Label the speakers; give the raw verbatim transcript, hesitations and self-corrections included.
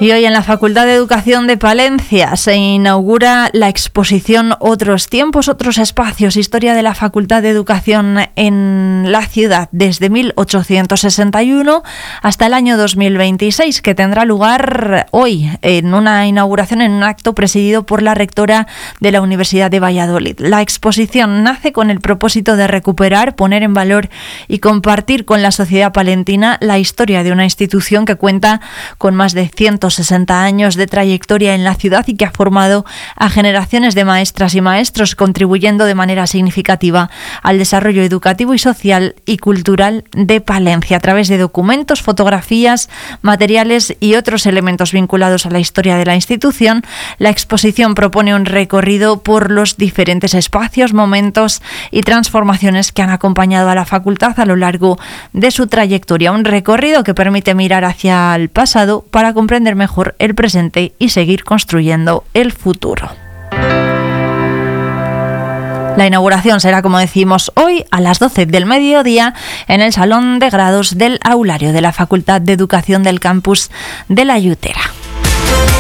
Speaker 1: Y hoy en la Facultad de Educación de Palencia se inaugura la exposición Otros tiempos, otros espacios, historia de la Facultad de Educación en la ciudad desde mil ochocientos sesenta y uno hasta el año dos mil veintiséis, que tendrá lugar hoy en una inauguración, en un acto presidido por la rectora de la Universidad de Valladolid. La exposición nace con el propósito de recuperar, poner en valor y compartir con la sociedad palentina la historia de una institución que cuenta con más de ciento sesenta años de trayectoria en la ciudad y que ha formado a generaciones de maestras y maestros, contribuyendo de manera significativa al desarrollo educativo y social y cultural de Palencia a través de documentos, fotografías, materiales y otros elementos vinculados a la historia de la institución. La exposición propone un recorrido por los diferentes espacios, momentos y transformaciones que han acompañado a la facultad a lo largo de su trayectoria. Un recorrido que permite mirar hacia el pasado para comprender mejor el presente y seguir construyendo el futuro. La inauguración será, como decimos, hoy a las doce del mediodía en el Salón de Grados del Aulario de la Facultad de Educación del campus de La Yutera.